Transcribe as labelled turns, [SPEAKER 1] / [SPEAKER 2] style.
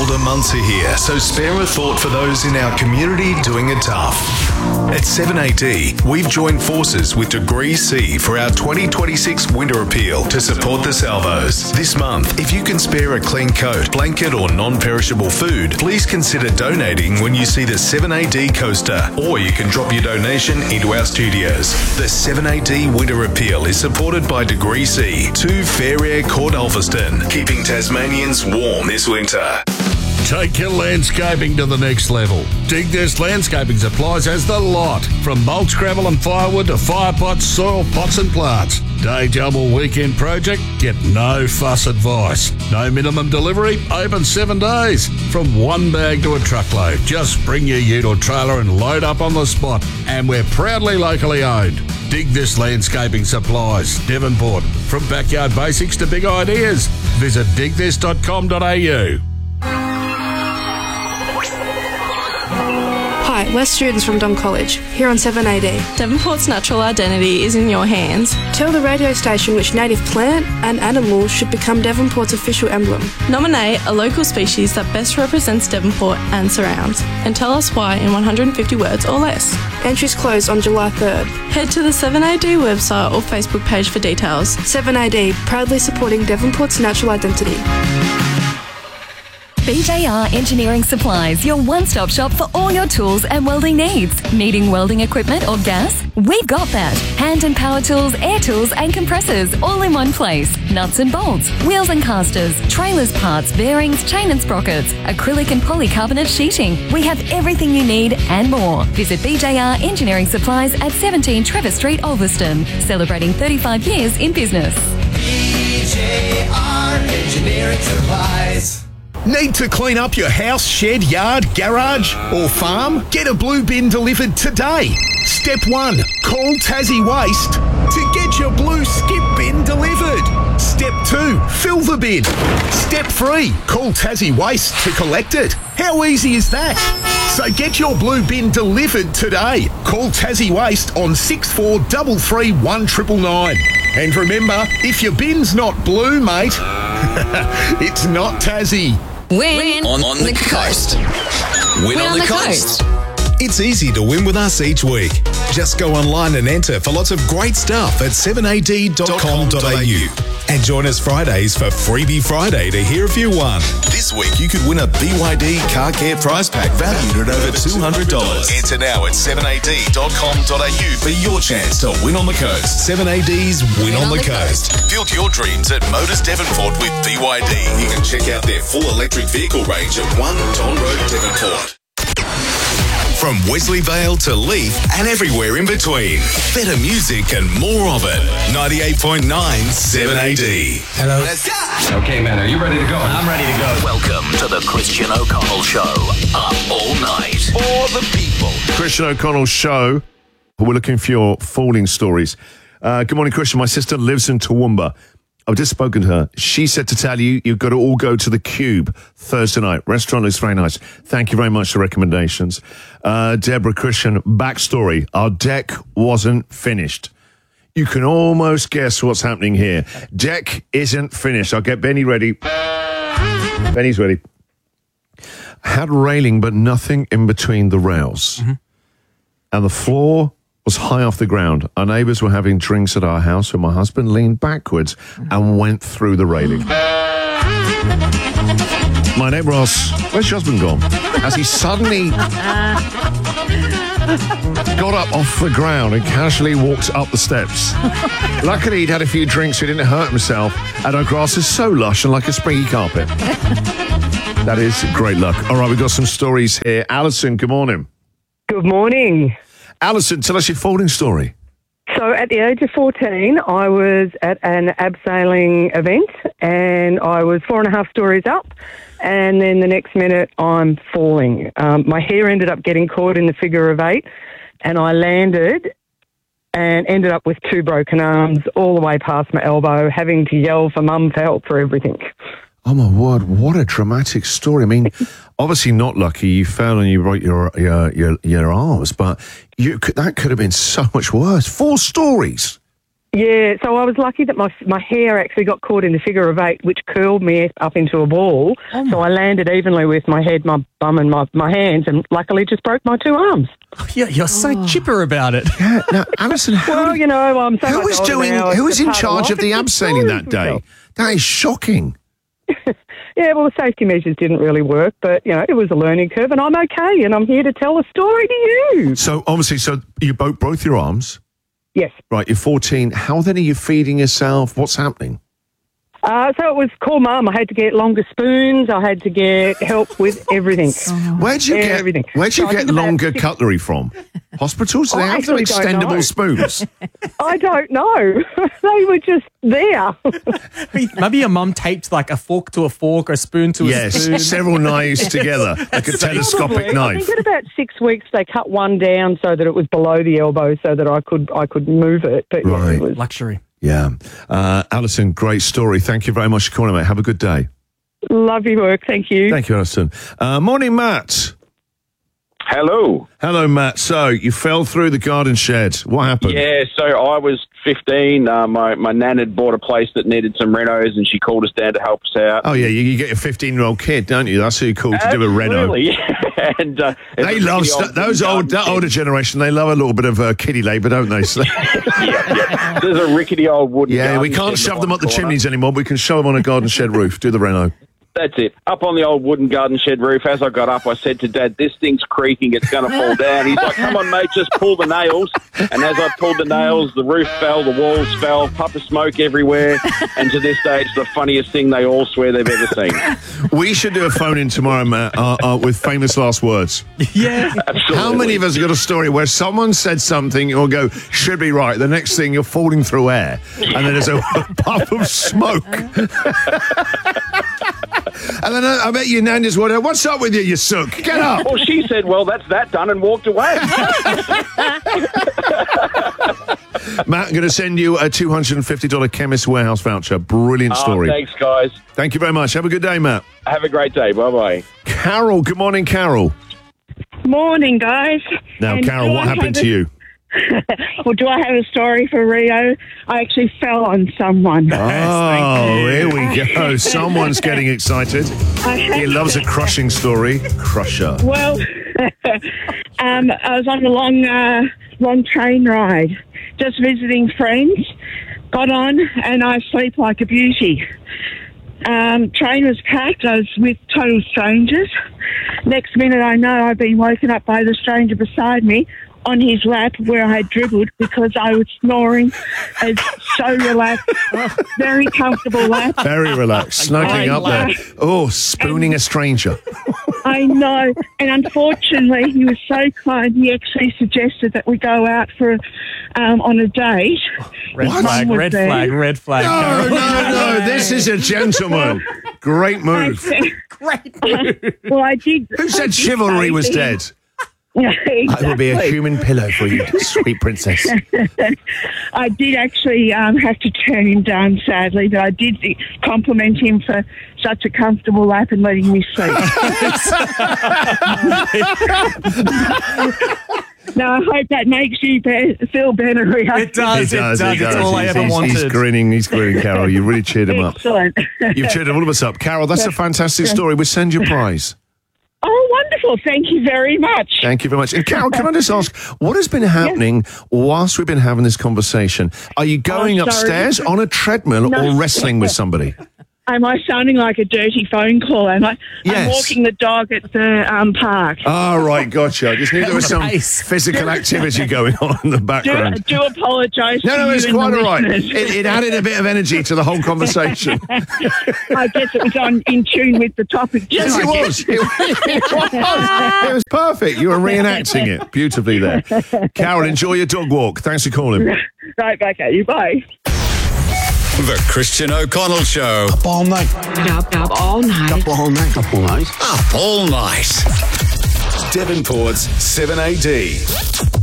[SPEAKER 1] colder months are here, so spare a thought for those in our community doing it tough. At 7AD, we've joined forces with Degree C for our 2026 Winter Appeal to support the salvos. This month, if you can spare a clean coat, blanket or non-perishable food, please consider donating when you see the 7AD coaster, or you can drop your donation into our studios. The 7AD Winter Appeal is supported by Degree C, 2 Fair Air Court Ulverston, keeping Tasmanians warm this winter.
[SPEAKER 2] Take your landscaping to the next level. Dig This Landscaping Supplies has the lot. From mulch, gravel and firewood to fire pots, soil pots and plants. Day job or weekend project? Get no fuss advice. No minimum delivery, open 7 days. From one bag to a truckload. Just bring your ute or trailer and load up on the spot. And we're proudly locally owned. Dig This Landscaping Supplies, Devonport. From backyard basics to big ideas. Visit digthis.com.au.
[SPEAKER 3] Hi, we're students from Dom College, here on 7AD.
[SPEAKER 4] Devonport's natural identity is in your hands.
[SPEAKER 3] Tell the radio station which native plant and animal should become Devonport's official emblem.
[SPEAKER 4] Nominate a local species that best represents Devonport and surrounds, and tell us why in 150 words or less.
[SPEAKER 3] Entries close on July 3rd.
[SPEAKER 4] Head to the 7AD website or Facebook page for details.
[SPEAKER 3] 7AD, proudly supporting Devonport's natural identity.
[SPEAKER 5] BJR Engineering Supplies, your one-stop shop for all your tools and welding needs. Needing welding equipment or gas? We've got that. Hand and power tools, air tools and compressors, all in one place. Nuts and bolts, wheels and casters, trailers parts, bearings, chain and sprockets, acrylic and polycarbonate sheeting. We have everything you need and more. Visit BJR Engineering Supplies at 17 Trevor Street, Ulverston. Celebrating 35 years in business.
[SPEAKER 6] BJR Engineering Supplies.
[SPEAKER 7] Need to clean up your house, shed, yard, garage or farm? Get a blue bin delivered today. Step 1. Call Tassie Waste to get your blue skip bin delivered. Step 2. Fill the bin. Step 3. Call Tassie Waste to collect it. How easy is that? So get your blue bin delivered today. Call Tassie Waste on 6433 1999. And remember, if your bin's not blue, mate, it's not Tassie.
[SPEAKER 6] Win on the coast. Win on the coast.
[SPEAKER 1] It's easy to win with us each week. Just go online and enter for lots of great stuff at 7ad.com.au. And join us Fridays for Freebie Friday to hear if you won. This week you could win a BYD car care prize pack valued at over $200. Enter now at 7ad.com.au for your chance to win on the coast. 7AD's Win on the Coast. Build your dreams at Motors Devonport with BYD. You can check out their full electric vehicle range at 1 Don Road, Devonport. From Wesley Vale to Leith and everywhere in between. Better music and more of it. 98.9 7AD.
[SPEAKER 6] Hello. Let's go. Okay, man, are you ready to go? I'm ready to go.
[SPEAKER 8] Welcome to the Christian O'Connell Show. Up all night.
[SPEAKER 6] For the people.
[SPEAKER 2] Christian O'Connell Show. We're looking for your falling stories. Good morning, Christian. My sister lives in Toowoomba. I've just spoken to her. She said to tell you, you've got to all go to the Cube Thursday night. Restaurant looks very nice. Thank you very much for recommendations. Deborah, Christian, backstory. Our deck wasn't finished. You can almost guess what's happening here. Deck isn't finished. I'll get Benny ready. Benny's ready. Had railing, but nothing in between the rails. Mm-hmm. And the floor was high off the ground. Our neighbours were having drinks at our house when my husband leaned backwards and went through the railing. My neighbour asks, where's your husband gone? As he suddenly got up off the ground and casually walked up the steps. Luckily, he'd had a few drinks so he didn't hurt himself, and our grass is so lush and like a springy carpet. That is great luck. All right, we've got some stories here. Alison, good morning.
[SPEAKER 9] Good morning.
[SPEAKER 2] Alison, tell us your falling story.
[SPEAKER 9] So at the age of 14, I was at an abseiling event and I was 4.5 stories up, and then the next minute I'm falling. My hair ended up getting caught in the figure of 8 and I landed and ended up with 2 broken arms all the way past my elbow, having to yell for mum for help for everything.
[SPEAKER 2] Oh, my word, what a dramatic story. I mean, obviously not lucky you fell and you broke your arms, but that could have been so much worse. 4 stories.
[SPEAKER 9] Yeah, so I was lucky that my hair actually got caught in the figure of 8, which curled me up into a ball. So I landed evenly with my head, my bum and my hands, and luckily just broke my 2 arms.
[SPEAKER 10] Yeah, you're so chipper about it.
[SPEAKER 2] Yeah, now, Alison,
[SPEAKER 9] I'm so
[SPEAKER 2] who
[SPEAKER 9] much
[SPEAKER 2] was
[SPEAKER 9] older
[SPEAKER 2] doing?
[SPEAKER 9] now,
[SPEAKER 2] Who was
[SPEAKER 9] it's
[SPEAKER 2] in
[SPEAKER 9] part
[SPEAKER 2] charge of
[SPEAKER 9] life.
[SPEAKER 2] the
[SPEAKER 9] It's
[SPEAKER 2] abseiling that
[SPEAKER 9] just
[SPEAKER 2] day? That is shocking.
[SPEAKER 9] Yeah, well, the safety measures didn't really work, but, it was a learning curve, and I'm okay, and I'm here to tell a story to you.
[SPEAKER 2] So, obviously, you broke both your arms.
[SPEAKER 9] Yes.
[SPEAKER 2] Right, you're 14. How then are you feeding yourself? What's happening?
[SPEAKER 9] So it was call mum. I had to get longer spoons. I had to get help with everything.
[SPEAKER 2] Where'd you
[SPEAKER 9] everything.
[SPEAKER 2] get longer cutlery from? Hospitals? Do they have no extendable spoons?
[SPEAKER 9] I don't know. They were just there.
[SPEAKER 10] Maybe your mum taped like a fork to a fork or a spoon to a spoon.
[SPEAKER 2] Yes, several knives together, like a telescopic
[SPEAKER 9] Probably. I
[SPEAKER 2] knife.
[SPEAKER 9] think at about 6 weeks they cut one down so that it was below the elbow so that I could move it. But
[SPEAKER 2] Right.
[SPEAKER 9] it was
[SPEAKER 10] Luxury.
[SPEAKER 2] Yeah. Alison, great story. Thank you very much for calling, mate. Have a good day.
[SPEAKER 9] lovely work. Thank you.
[SPEAKER 2] Thank you, Alison. Morning, Matt.
[SPEAKER 11] Hello.
[SPEAKER 2] Hello, Matt. So, you fell through the garden shed. What happened?
[SPEAKER 11] Yeah, so I was 15. My nan had bought a place that needed some renos, and she called us down to help us out.
[SPEAKER 2] Oh, yeah, you get a 15-year-old kid, don't you? That's who you call to do a reno.
[SPEAKER 11] Absolutely, yeah. And
[SPEAKER 2] They love that older generation. They love a little bit of kiddie labour, don't they? So,
[SPEAKER 11] yeah. There's a rickety old wooden
[SPEAKER 2] yeah, we
[SPEAKER 11] garden
[SPEAKER 2] can't
[SPEAKER 11] shed
[SPEAKER 2] shove
[SPEAKER 11] in
[SPEAKER 2] them up the
[SPEAKER 11] corner.
[SPEAKER 2] chimneys anymore. We can shove them on a garden shed roof. Do the reno.
[SPEAKER 11] That's it. Up on the old wooden garden shed roof, as I got up, I said to Dad, this thing's creaking, it's going to fall down. He's like, come on, mate, just pull the nails. And as I pulled the nails, the roof fell, the walls fell, puff of smoke everywhere. And to this day, it's the funniest thing they all swear they've ever seen.
[SPEAKER 2] We should do a phone-in tomorrow, Matt, with famous last words.
[SPEAKER 10] Yeah.
[SPEAKER 11] Absolutely.
[SPEAKER 2] How many of us have got a story where someone said something, you'll go, should be right. The next thing, you're falling through air. And then there's a puff of smoke. And then I bet your nan just went, what's up with you, you sook? Get up.
[SPEAKER 11] Well, she said, well, that's that done, and walked away.
[SPEAKER 2] Matt, I'm going to send you a $250 Chemist Warehouse voucher. Brilliant story.
[SPEAKER 11] Thanks, guys.
[SPEAKER 2] Thank you very much. Have a good day, Matt.
[SPEAKER 11] Have a great day. Bye-bye.
[SPEAKER 2] Carol, good morning, Carol.
[SPEAKER 12] Morning, guys.
[SPEAKER 2] Now,
[SPEAKER 12] And
[SPEAKER 2] Carol,
[SPEAKER 12] do
[SPEAKER 2] what
[SPEAKER 12] I
[SPEAKER 2] happened
[SPEAKER 12] have
[SPEAKER 2] to you?
[SPEAKER 12] Well, do I have a story for Rio? I actually fell on someone.
[SPEAKER 2] Oh, here we go. Someone's getting excited. He loves a crushing story. Crusher.
[SPEAKER 12] Well, I was on a long train ride, just visiting friends. Got on, and I sleep like a beauty. Train was packed. I was with total strangers. Next minute, I know I've been woken up by the stranger beside me on his lap where I had dribbled because I was snoring. It's so relaxed. Very comfortable lap.
[SPEAKER 2] Very relaxed. Snuggling up there. Oh, spooning a stranger.
[SPEAKER 12] I know. And unfortunately, he was so kind. He actually suggested that we go out for on a date.
[SPEAKER 10] Red
[SPEAKER 12] Mum
[SPEAKER 10] flag,
[SPEAKER 12] was
[SPEAKER 10] red
[SPEAKER 12] there.
[SPEAKER 10] flag, red flag.
[SPEAKER 2] No, no, no. This is a gentleman. Great move.
[SPEAKER 10] Great move.
[SPEAKER 12] Well, I did.
[SPEAKER 2] Who said chivalry was dead?
[SPEAKER 12] Exactly.
[SPEAKER 2] I will be a human pillow for you, sweet princess.
[SPEAKER 12] I did actually have to turn him down, sadly, but I did compliment him for such a comfortable lap and letting me sleep. Now, I hope that makes you feel better, Rio.
[SPEAKER 10] It does. It's all I ever wanted.
[SPEAKER 2] He's grinning, Carol. You really cheered him up.
[SPEAKER 12] Excellent.
[SPEAKER 2] You've cheered all of us up. Carol, that's a fantastic story. We'll send you a prize.
[SPEAKER 12] Oh, wonderful. Thank you very much.
[SPEAKER 2] Thank you very much. And Carol, can I just ask, what has been happening whilst we've been having this conversation? Are you going upstairs on a treadmill or wrestling with somebody?
[SPEAKER 12] Am I sounding like a dirty phone call? Am I?
[SPEAKER 2] Yes.
[SPEAKER 12] I'm walking the dog at the park.
[SPEAKER 2] Oh, right, gotcha. I just knew there was some physical activity going on in the background.
[SPEAKER 12] Do apologise.
[SPEAKER 2] No, it's quite all right.
[SPEAKER 12] Listeners.
[SPEAKER 2] It added a bit of energy to the whole conversation.
[SPEAKER 12] I guess it was in tune with the topic.
[SPEAKER 2] Yes, it was. It was perfect. You were reenacting it beautifully there. Carol, enjoy your dog walk. Thanks for calling.
[SPEAKER 12] Right, okay, bye.
[SPEAKER 1] The Christian O'Connell Show.
[SPEAKER 6] Up all night.
[SPEAKER 13] Up all night.
[SPEAKER 6] Up all night. Up all night.
[SPEAKER 1] Up all night. Devonport's 7AD.